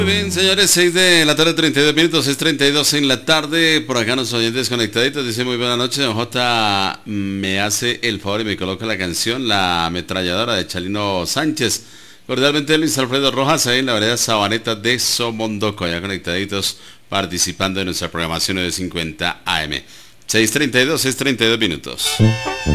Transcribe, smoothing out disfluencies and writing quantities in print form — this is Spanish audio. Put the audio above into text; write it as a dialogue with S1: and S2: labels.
S1: Muy bien, señores, 6 de la tarde, 32 minutos, 6:32 en la tarde. Por acá nuestros oyentes conectaditos dice muy buena noche. Don J me hace el favor y me coloca la canción La Ametralladora de Chalino Sánchez. Cordialmente Luis Alfredo Rojas, ahí en la vereda Sabaneta de Somondoco, allá conectaditos, participando en nuestra programación de 50 AM. 6:32 minutos.